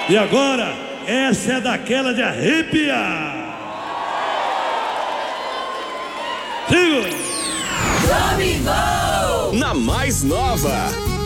E agora, essa é daquela de arrepiar. Segura! Domingo! Na mais nova.